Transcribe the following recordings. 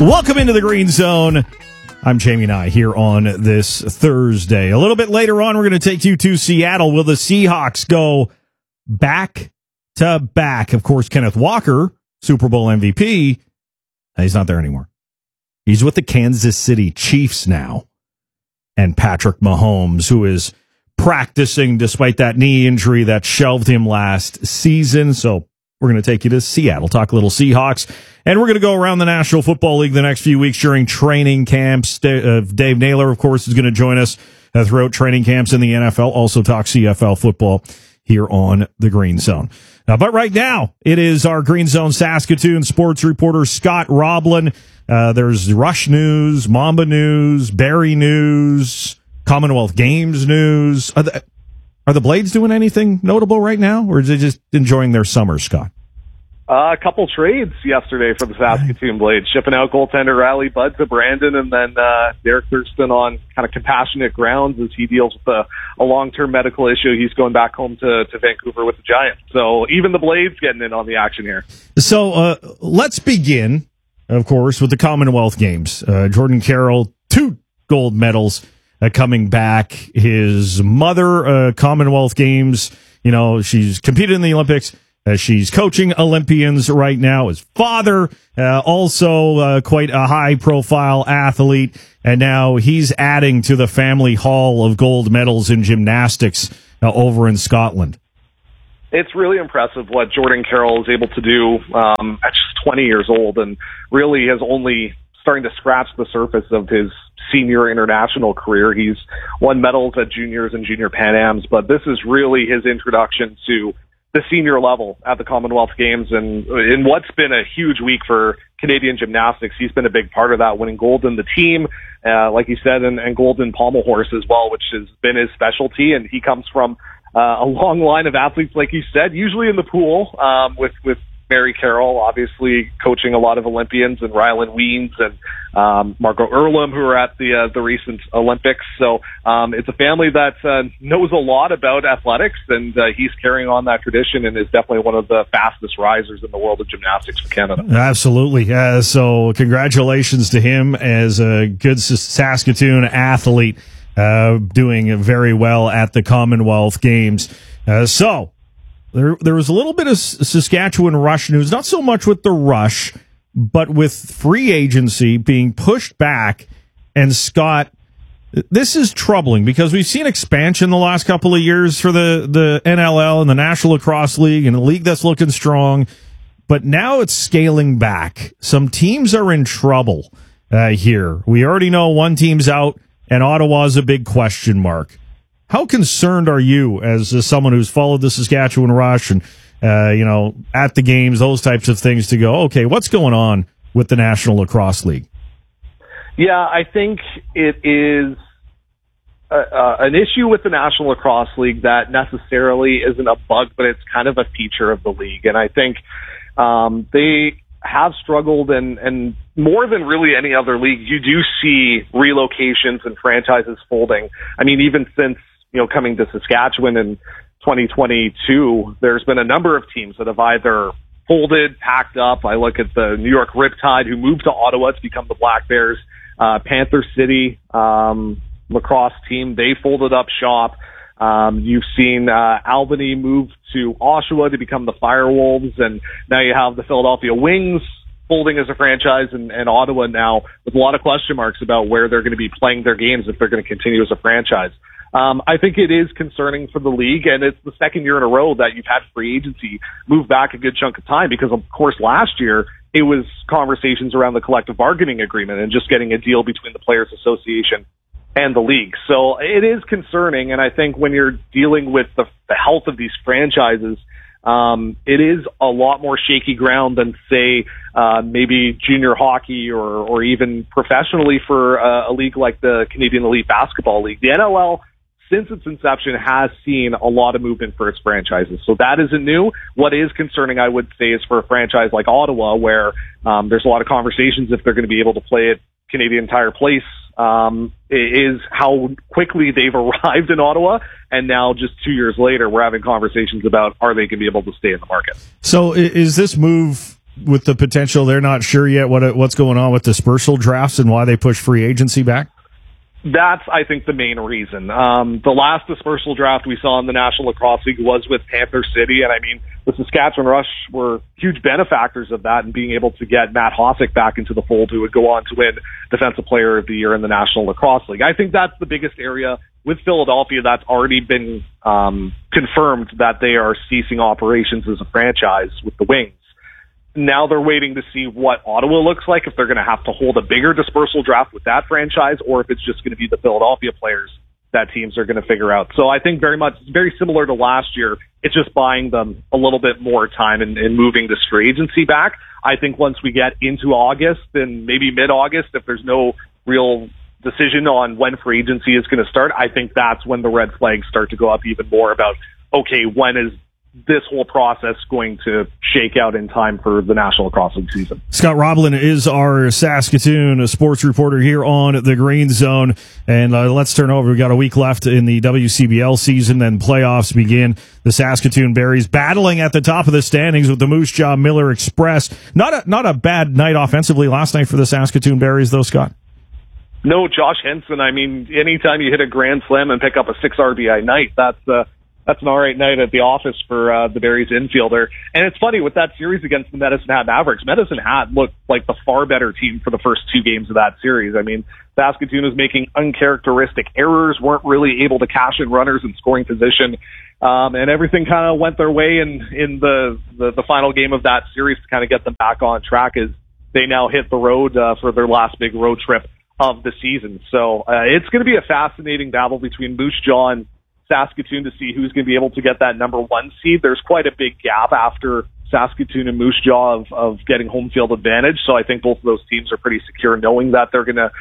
Welcome into the Green Zone. I'm Jamie Nye here on this Thursday. A little bit later on, we're going to take you to Seattle. Will the Seahawks go back to back? Of course, Kenneth Walker, Super Bowl MVP, he's not there anymore. He's with the Kansas City Chiefs now. And Patrick Mahomes, who is practicing despite that knee injury that shelved him last season. So we're going to take you to Seattle, talk a little Seahawks, and we're going to go around the National Football League the next few weeks during training camps. Dave Naylor, of course, is going to join us throughout training camps in the NFL, also talk CFL football here on the Green Zone. But right now, it is our Green Zone Saskatoon sports reporter, Scott Roblin. There's Rush news, Mamba news, Barrie news, Commonwealth Games news. Are the Blades doing anything notable right now, or is they just enjoying their summer, Scott? A couple trades yesterday for the Saskatoon Blades, shipping out goaltender Riley Budd to Brandon, and then Derek Thurston on kind of compassionate grounds as he deals with a long-term medical issue. He's going back home to Vancouver with the Giants. So even the Blades getting in on the action here. So let's begin, of course, with the Commonwealth Games. Jordan Carroll, 2 gold medals coming back. His mother, Commonwealth Games, she's competed in the Olympics. She's coaching Olympians right now. His father, also quite a high-profile athlete, and now he's adding to the family haul of gold medals in gymnastics over in Scotland. It's really impressive what Jordan Carroll is able to do at just 20 years old, and really is only starting to scratch the surface of his senior international career. He's won medals at juniors and junior Pan Ams, but this is really his introduction to the senior level at the Commonwealth Games, and in what's been a huge week for Canadian gymnastics, he's been a big part of that, winning gold in the team, like you said, and gold in pommel horse as well, which has been his specialty. And he comes from a long line of athletes, like you said, usually in the pool, with Mary Carroll, obviously coaching a lot of Olympians, and Rylan Weens and Margot Earlham, who are at the recent Olympics. So it's a family that knows a lot about athletics, and he's carrying on that tradition and is definitely one of the fastest risers in the world of gymnastics for Canada. Absolutely. So congratulations to him as a good Saskatoon athlete, doing very well at the Commonwealth Games. There was a little bit of Saskatchewan Rush news, not so much with the Rush, but with free agency being pushed back. And Scott, this is troubling because we've seen expansion the last couple of years for the NLL and the National Lacrosse League, and a league that's looking strong, but now it's scaling back. Some teams are in trouble here. We already know one team's out, and Ottawa's a big question mark. How concerned are you as someone who's followed the Saskatchewan Rush and, at the games, those types of things, to go, okay, what's going on with the National Lacrosse League? Yeah, I think it is an issue with the National Lacrosse League that necessarily isn't a bug, but it's kind of a feature of the league. And I think they have struggled, and more than really any other league, you do see relocations and franchises folding. I mean, even since coming to Saskatchewan in 2022, there's been a number of teams that have either folded, packed up. I look at the New York Riptide, who moved to Ottawa to become the Black Bears. Panther City lacrosse team, they folded up shop. You've seen Albany move to Oshawa to become the Firewolves, and now you have the Philadelphia Wings folding as a franchise, and Ottawa now with a lot of question marks about where they're going to be playing their games if they're going to continue as a franchise. I think it is concerning for the league, and it's the second year in a row that you've had free agency move back a good chunk of time, because of course last year it was conversations around the collective bargaining agreement and just getting a deal between the Players Association and the league. So it is concerning, and I think when you're dealing with the health of these franchises, it is a lot more shaky ground than, say, maybe junior hockey or even professionally for a league like the Canadian Elite Basketball League. The NLL, since its inception, has seen a lot of movement for its franchises. So that isn't new. What is concerning, I would say, is for a franchise like Ottawa, where there's a lot of conversations if they're going to be able to play at Canadian Tire Place, is how quickly they've arrived in Ottawa. And now, just 2 years later, we're having conversations about, are they going to be able to stay in the market? So is this move with the potential? They're not sure yet what's going on with dispersal drafts and why they push free agency back? That's, I think, the main reason. The last dispersal draft we saw in the National Lacrosse League was with Panther City, and I mean, the Saskatchewan Rush were huge benefactors of that and being able to get Matt Hossack back into the fold, who would go on to win Defensive Player of the Year in the National Lacrosse League. I think that's the biggest area with Philadelphia that's already been confirmed that they are ceasing operations as a franchise with the Wings. Now they're waiting to see what Ottawa looks like, if they're going to have to hold a bigger dispersal draft with that franchise, or if it's just going to be the Philadelphia players that teams are going to figure out. So I think very similar to last year. It's just buying them a little bit more time and moving this free agency back. I think once we get into August and maybe mid-August, if there's no real decision on when free agency is going to start, I think that's when the red flags start to go up even more about, okay, when is this whole process going to shake out in time for the National Lacrosse League season. Scott Roblin is our Saskatoon sports reporter here on the Green Zone. And let's turn over. We've got a week left in the WCBL season, then playoffs begin. The Saskatoon Berries battling at the top of the standings with the Moose Jaw Miller Express. Not a bad night offensively last night for the Saskatoon Berries, though, Scott. No, Josh Henson. I mean, anytime you hit a grand slam and pick up a 6 RBI night, that's an all right night at the office for the Berries infielder. And it's funny, with that series against the Medicine Hat Mavericks, Medicine Hat looked like the far better team for the first 2 games of that series. I mean, Saskatoon was making uncharacteristic errors, weren't really able to cash in runners in scoring position, and everything kind of went their way in the final game of that series to kind of get them back on track as they now hit the road for their last big road trip of the season. So it's going to be a fascinating battle between Moose Jaw and Saskatoon to see who's going to be able to get that number 1 seed. There's quite a big gap after Saskatoon and Moose Jaw of getting home field advantage. So I think both of those teams are pretty secure knowing that they're going to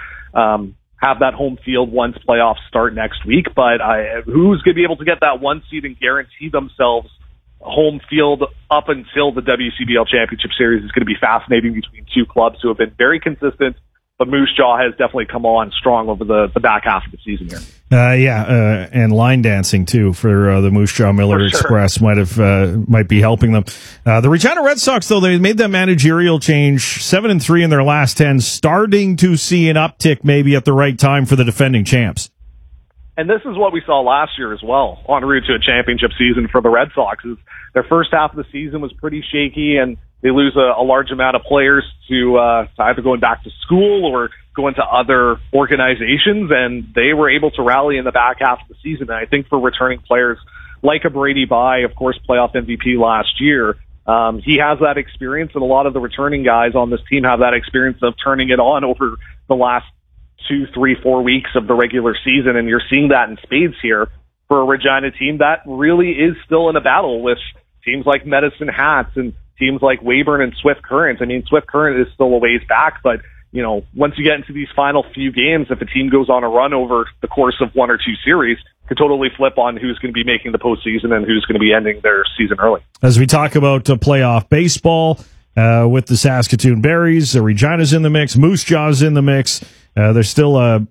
have that home field once playoffs start next week. But who's going to be able to get that 1 seed and guarantee themselves home field up until the WCBL Championship Series is going to be fascinating between 2 clubs who have been very consistent. But Moose Jaw has definitely come on strong over the back half of the season here. And line dancing too for the Moose Jaw Miller Express might be helping them. The Regina Red Sox, though, they made that managerial change, 7-3 in their last 10, starting to see an uptick maybe at the right time for the defending champs. And this is what we saw last year as well, en route to a championship season for the Red Sox. Is their first half of the season was pretty shaky, and they lose a large amount of players to either going back to school or going to other organizations, and they were able to rally in the back half of the season. And I think for returning players like a Brady Bye, of course, playoff MVP last year, he has that experience, and a lot of the returning guys on this team have that experience of turning it on over the last 2, 3, 4 weeks of the regular season, and you're seeing that in spades here for a Regina team that really is still in a battle with teams like Medicine Hats and teams like Weyburn and Swift Current. I mean, Swift Current is still a ways back, but you know, once you get into these final few games, if a team goes on a run over the course of 1 or 2 series, could totally flip on who's going to be making the postseason and who's going to be ending their season early. As we talk about playoff baseball with the Saskatoon Berries, the Regina's in the mix, Moose Jaw's in the mix. There's still I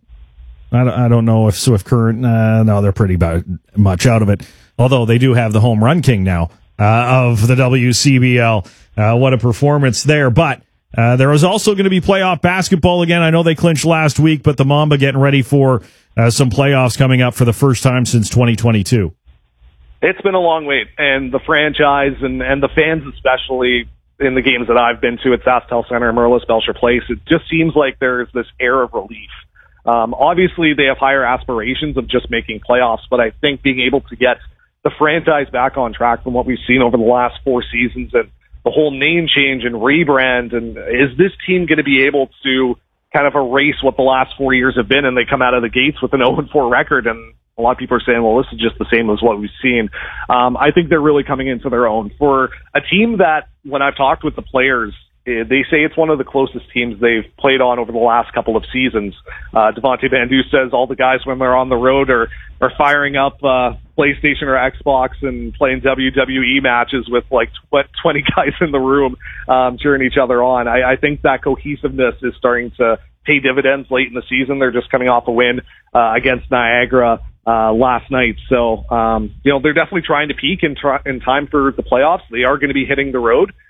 don't know if Swift Current, no, they're pretty much out of it. Although they do have the home run king now of the WCBL. What a performance there. But there is also going to be playoff basketball again. I know they clinched last week, but the Mamba getting ready for some playoffs coming up for the first time since 2022. It's been a long wait, and the franchise and the fans especially in the games that I've been to at SaskTel Center and Merlis Belcher Place, it just seems like there's this air of relief. Obviously, they have higher aspirations of just making playoffs, but I think being able to get the franchise back on track from what we've seen over the last 4 seasons and the whole name change and rebrand, and is this team going to be able to kind of erase what the last 4 years have been, and they come out of the gates with an 0-4 record, and a lot of people are saying, well, this is just the same as what we've seen. I think they're really coming into their own. For a team that, when I've talked with the players, they say it's one of the closest teams they've played on over the last couple of seasons. Devontae Bandu says all the guys when they're on the road are firing up PlayStation or Xbox and playing WWE matches with like 20 guys in the room cheering each other on. I think that cohesiveness is starting to pay dividends late in the season. They're just coming off a win against Niagara last night. So, they're definitely trying to peak in time for the playoffs. They are going to be hitting the road.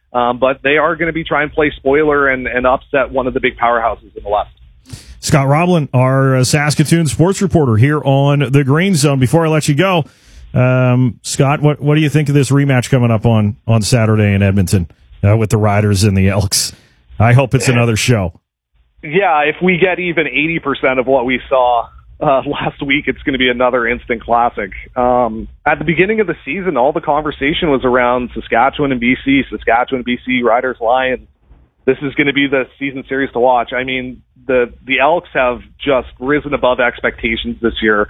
But they are going to be trying to play spoiler and upset one of the big powerhouses in the West. Scott Roblin, our Saskatoon sports reporter here on the Green Zone. Before I let you go, Scott, what do you think of this rematch coming up on Saturday in Edmonton with the Riders and the Elks? I hope it's another show. Yeah, if we get even 80% of what we saw last week, it's going to be another instant classic. At the beginning of the season, all the conversation was around Saskatchewan and BC, Riders, Lions. This is going to be the season series to watch. I mean, the Elks have just risen above expectations this year,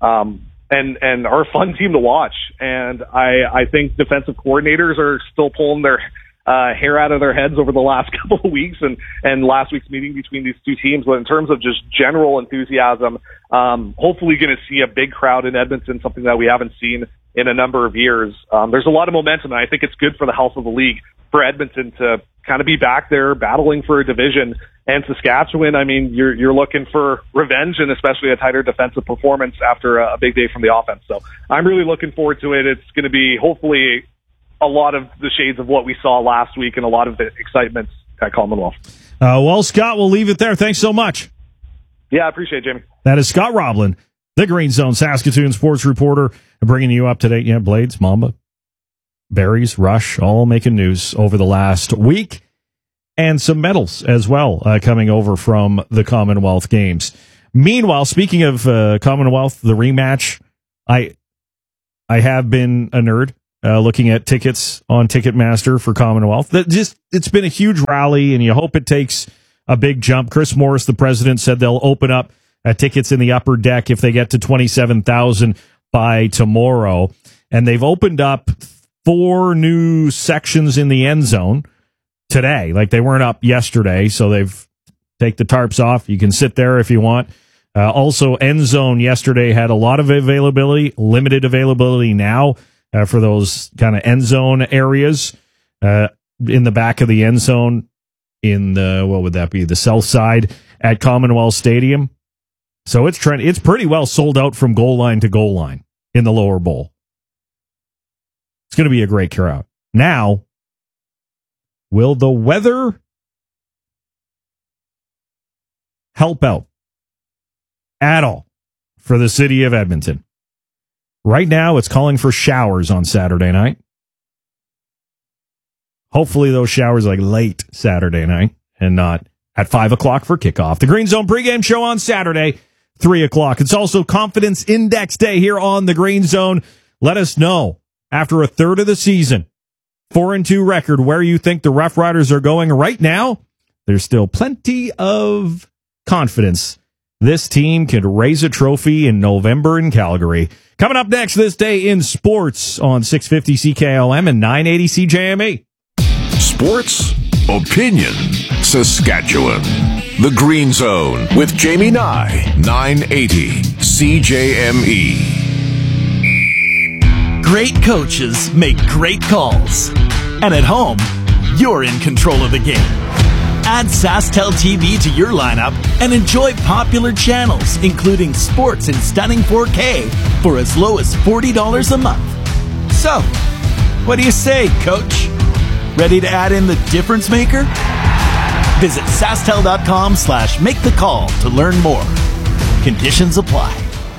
and are a fun team to watch. And I think defensive coordinators are still pulling their hair out of their heads over the last couple of weeks and last week's meeting between these two teams. But in terms of just general enthusiasm, hopefully going to see a big crowd in Edmonton, something that we haven't seen in a number of years. There's a lot of momentum, and I think it's good for the health of the league for Edmonton to kind of be back there battling for a division. And Saskatchewan, I mean, you're looking for revenge and especially a tighter defensive performance after a big day from the offense. So I'm really looking forward to it. It's going to be hopefully a lot of the shades of what we saw last week and a lot of the excitement at Commonwealth. Well, Scott, we'll leave it there. Thanks so much. Yeah, I appreciate it, Jamie. That is Scott Roblin, the Green Zone Saskatoon sports reporter, bringing you up to date. Yeah, Blades, Mamba, Berries, Rush, all making news over the last week. And some medals as well coming over from the Commonwealth Games. Meanwhile, speaking of Commonwealth, the rematch, I have been a nerd looking at tickets on Ticketmaster for Commonwealth. It's been a huge rally, and you hope it takes a big jump. Chris Morris, the president, said they'll open up tickets in the upper deck if they get to 27,000 by tomorrow. And they've opened up 4 new sections in the end zone today. Like, they weren't up yesterday, so they've take the tarps off. You can sit there if you want. Also, end zone yesterday had a lot of availability, limited availability now for those kind of end zone areas in the back of the end zone in the, what would that be, the south side at Commonwealth Stadium. So it's pretty well sold out from goal line to goal line in the lower bowl. It's going to be a great crowd. Now, will the weather help out at all for the city of Edmonton? Right now, it's calling for showers on Saturday night. Hopefully, those showers like late Saturday night and not at 5 o'clock for kickoff. The Green Zone pregame show on Saturday, 3 o'clock. It's also Confidence Index Day here on the Green Zone. Let us know, after a third of the season, 4-2 record, where you think the Rough Riders are going right now. There's still plenty of confidence this team could raise a trophy in November in Calgary. Coming up next this day in sports on 650 CKLM and 980 CJME. Sports, opinion, Saskatchewan. The Green Zone with Jamie Nye, 980 CJME. Great coaches make great calls. And at home, you're in control of the game. Add SaskTel TV to your lineup and enjoy popular channels, including sports in stunning 4K for as low as $40 a month. So, what do you say, Coach? Ready to add in the difference maker? Visit SaskTel.com/make-the-call to learn more. Conditions apply.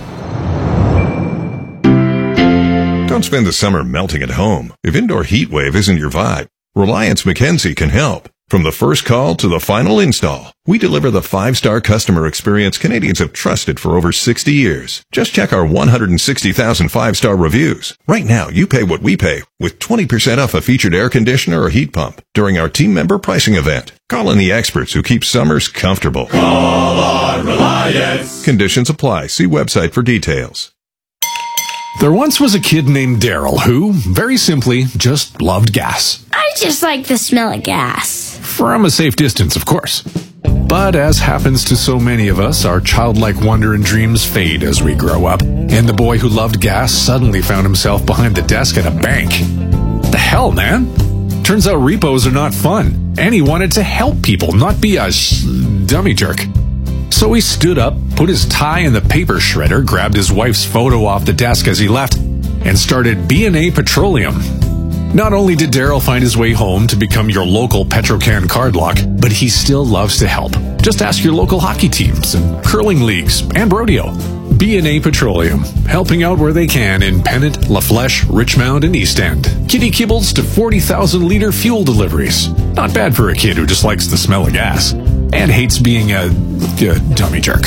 Don't spend the summer melting at home. If indoor heat wave isn't your vibe, Reliance Mackenzie can help. From the first call to the final install, we deliver the 5-star customer experience Canadians have trusted for over 60 years. Just check our 160,000 5-star reviews. Right now, you pay what we pay with 20% off a featured air conditioner or heat pump during our team member pricing event. Call in the experts who keep summers comfortable. Call on Reliance. Conditions apply. See website for details. There once was a kid named Daryl who, very simply, just loved gas. I just like the smell of gas. From a safe distance, of course. But as happens to so many of us, our childlike wonder and dreams fade as we grow up. And the boy who loved gas suddenly found himself behind the desk at a bank. The hell, man? Turns out repos are not fun. And he wanted to help people, not be a dummy jerk. So he stood up, put his tie in the paper shredder, grabbed his wife's photo off the desk as he left, and started B&A Petroleum. Not only did Daryl find his way home to become your local Petrocan card lock, but he still loves to help. Just ask your local hockey teams and curling leagues and rodeo. B&A Petroleum, helping out where they can in Pennant, La Flèche, Richmond, and East End. Kitty kibbles to 40,000-liter fuel deliveries. Not bad for a kid who just likes the smell of gas and hates being a dummy jerk.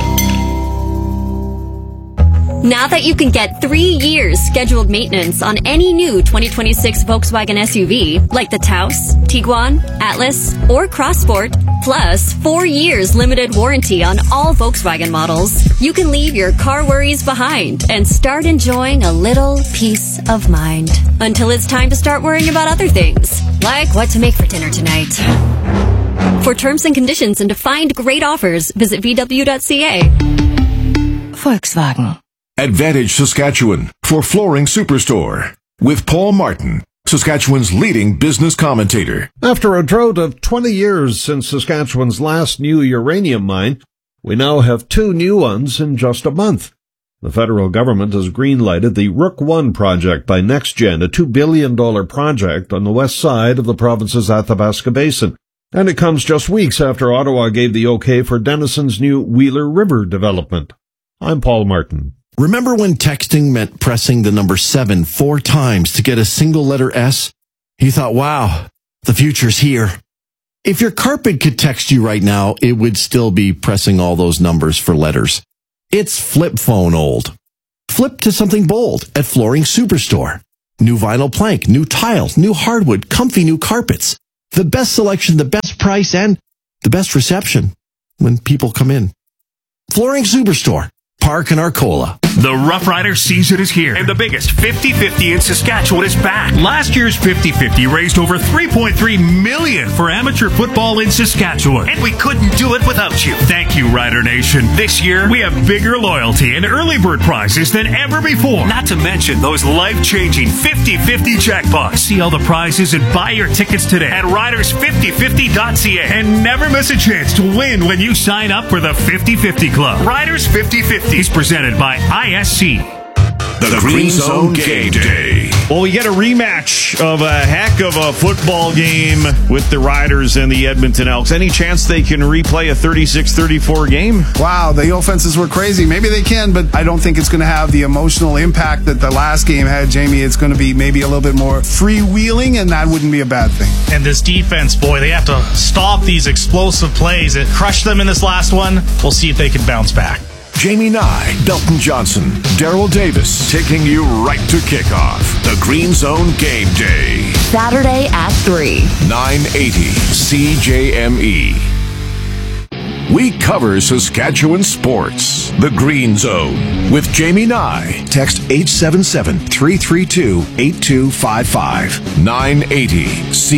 Now that you can get 3 years scheduled maintenance on any new 2026 Volkswagen SUV, like the Taos, Tiguan, Atlas, or Crossport, plus 4 years limited warranty on all Volkswagen models, you can leave your car worries behind and start enjoying a little peace of mind. Until it's time to start worrying about other things, like what to make for dinner tonight. For terms and conditions and to find great offers, visit VW.ca. Volkswagen. Advantage Saskatchewan for Flooring Superstore with Paul Martin, Saskatchewan's leading business commentator. After a drought of 20 years since Saskatchewan's last new uranium mine, we now have 2 new ones in just a month. The federal government has green-lighted the Rook I project by NextGen, a $2 billion project on the west side of the province's Athabasca Basin. And it comes just weeks after Ottawa gave the okay for Denison's new Wheeler River development. I'm Paul Martin. Remember when texting meant pressing the number 7 4 times to get a single letter S? You thought, wow, the future's here. If your carpet could text you right now, it would still be pressing all those numbers for letters. It's flip phone old. Flip to something bold at Flooring Superstore. New vinyl plank, new tile, new hardwood, comfy new carpets. The best selection, the best price, and the best reception when people come in. Flooring Superstore. Park in Arcola. The Rough Rider season is here, and the biggest 50-50 in Saskatchewan is back. Last year's 50-50 raised over $3.3 million for amateur football in Saskatchewan, and we couldn't do it without you. Thank you, Rider Nation. This year, we have bigger loyalty and early bird prizes than ever before. Not to mention those life-changing 50-50 jackpots. See all the prizes and buy your tickets today at riders5050.ca, and never miss a chance to win when you sign up for the 50-50 Club. Riders 50-50 is presented by ISC. The Green Zone Game Day. Well, we get a rematch of a heck of a football game with the Riders and the Edmonton Elks. Any chance they can replay a 36-34 game? Wow, the offenses were crazy. Maybe they can, but I don't think it's going to have the emotional impact that the last game had, Jamie. It's going to be maybe a little bit more freewheeling, and that wouldn't be a bad thing. And this defense, boy, they have to stop these explosive plays. It crushed them in this last one. We'll see if they can bounce back. Jamie Nye, Belton Johnson, Daryl Davis, taking you right to kickoff. The Green Zone Game Day. Saturday at 3. 980 CJME. We cover Saskatchewan sports. The Green Zone with Jamie Nye. Text 877-332-8255. 980